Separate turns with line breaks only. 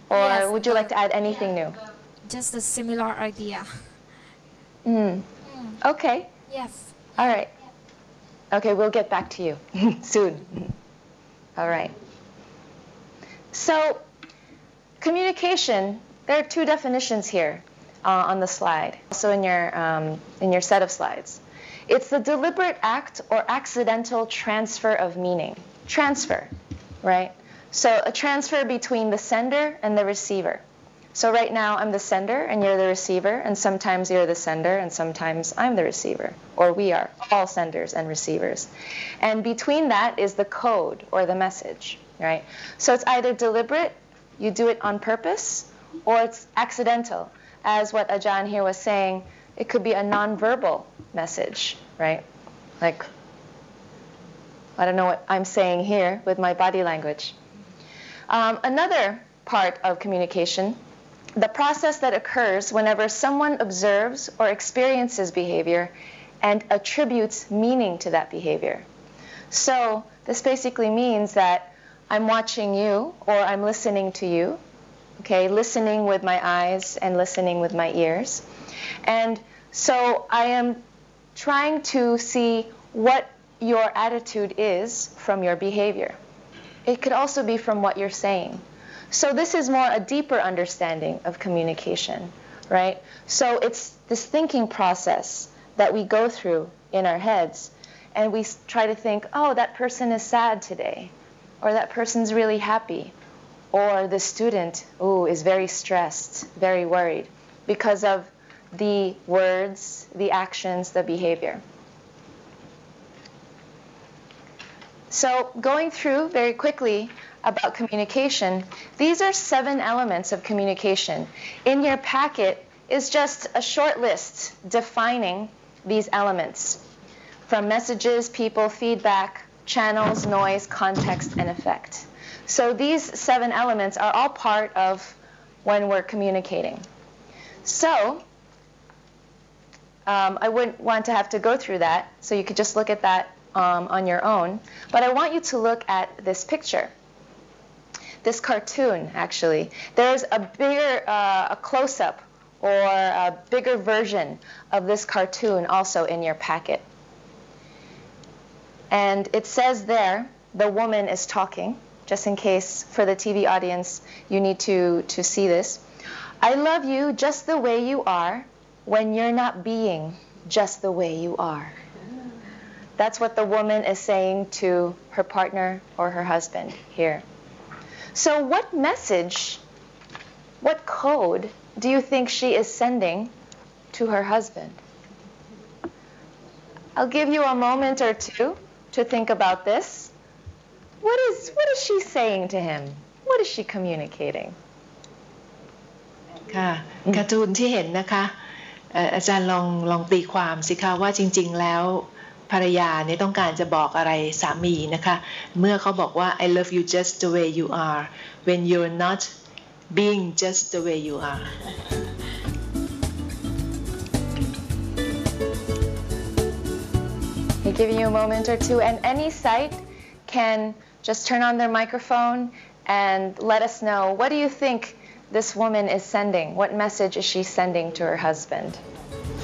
Or
Yes,
would you like to add anything new?
just a similar idea.
Mm.
Mm,
Okay.
yes.
All right. Okay, we'll get back to you soon. All right. So, communication, there are two definitions here on the slide, also in your set of slides. It's the deliberate act or accidental transfer of meaning. Transfer, right? So a transfer between the sender and the receiver. So right now I'm the sender and you're the receiver, and sometimes you're the sender and sometimes I'm the receiver, or we are all senders and receivers. And between that is the code or the message, right? So it's either deliberate, you do it on purpose, or it's accidental. As what Ajahn here was saying, it could be a nonverbal message, right? Like, I don't know what I'm saying here with my body language. Another part of communication, the process that occurs whenever someone observes or experiences behavior and attributes meaning to that behavior. So this basically means that I'm watching you or I'm listening to you, okay, listening with my eyes and listening with my ears. And so I am trying to see what your attitude is from your behavior. It could also be from what you're saying. So this is more a deeper understanding of communication, right? So it's this thinking process that we go through in our heads, and we try to think, oh, that person is sad today, or that person's really happy, or the student, is very stressed, very worried, because of the words, the actions, the behavior. So going through very quickly about communication, these are 7 elements of communication. In your packet is just a short list defining these elements, from messages, people, feedback, channels, noise, context, and effect. So these 7 elements are all part of when we're communicating. So I wouldn't want to have to go through that, so you could just look at that on your own. But I want you to look at this picture, this cartoon, actually. There's a bigger, a close-up or a bigger version of this cartoon also in your packet. And it says there, the woman is talking, just in case for the TV audience you need to see this. I love you just the way you are when you're not being just the way you are. That's what the woman is saying to her partner or her husband here. So what message, what code do you think she is sending to her husband? I'll give you a moment or two to think about this. What is she saying to him? What is she communicating?
ค่ะการ์ตูนที่เห็นนะคะอาจารย์ลองตีความสิคะว่าจริงๆแล้วภรรยาเนี่ยต้องการจะบอกอะไรสามีนะคะเมื่อเขาบอกว่า I love you just the way you are when you're not being just the way you are
Giving you a moment or two, and any site can just turn on their microphone and let us know, what do you think this woman is sending? What message is she sending to her husband?